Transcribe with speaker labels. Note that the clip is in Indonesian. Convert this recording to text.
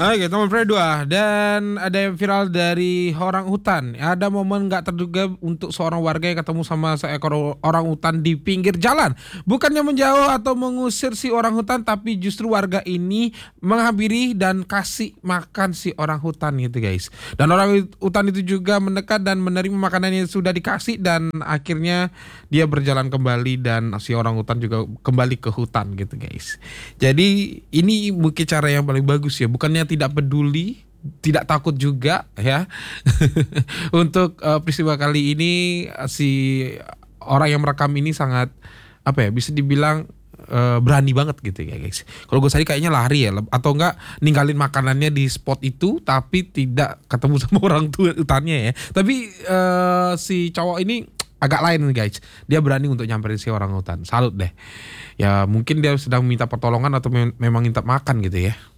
Speaker 1: Oke, nomor dua. Dan ada yang viral dari orang hutan. Ada momen nggak terduga untuk seorang warga yang ketemu sama seekor orang hutan di pinggir jalan. Bukannya menjauh atau mengusir si orang hutan, tapi justru warga ini menghampiri dan kasih makan si orang hutan gitu guys. Dan orang hutan itu juga mendekat dan menerima makanan yang sudah dikasih, dan akhirnya dia berjalan kembali dan si orang hutan juga kembali ke hutan gitu guys. Jadi ini mungkin cara yang paling bagus ya. Bukannya tidak peduli, tidak takut juga ya. Untuk peristiwa kali ini si orang yang merekam ini sangat apa ya, bisa dibilang berani banget gitu ya guys. Kalau gue tadi kayaknya lari ya, atau enggak ninggalin makanannya di spot itu tapi tidak ketemu sama orang tua hutannya ya. Tapi si cowok ini agak lain nih guys. Dia berani untuk nyamperin si orang hutan. Salut deh. Ya mungkin dia sedang minta pertolongan atau memang minta makan gitu ya.